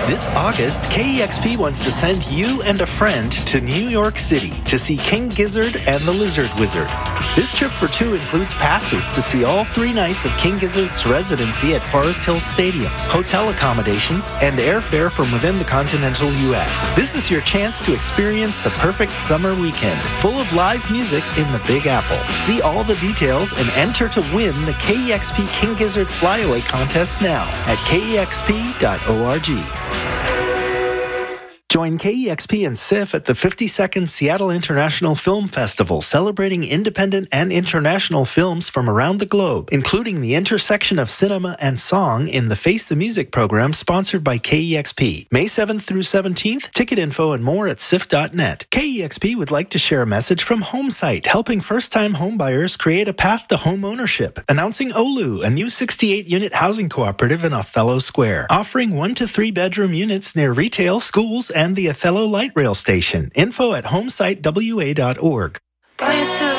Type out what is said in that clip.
This August, KEXP wants to send you and a friend to New York City to see King Gizzard and the Lizard Wizard. This trip for two includes passes to see all 3 nights of King Gizzard's residency at Forest Hills Stadium, hotel accommodations, and airfare from within the continental U.S. This is your chance to experience the perfect summer weekend, full of live music in the Big Apple. See all the details and enter to win the KEXP King Gizzard Flyaway Contest now at kexp.org. Join KEXP and SIF at the 52nd Seattle International Film Festival, celebrating independent and international films from around the globe, including the intersection of cinema and song in the Face the Music program sponsored by KEXP. May 7th through 17th, ticket info and more at sif.net. KEXP would like to share a message from HomeSite, helping first-time homebuyers create a path to home ownership. Announcing Olu, a new 68-unit housing cooperative in Othello Square, offering 1 to 3 bedroom units near retail, schools, and the Othello Light Rail Station. Info at homesitewa.org.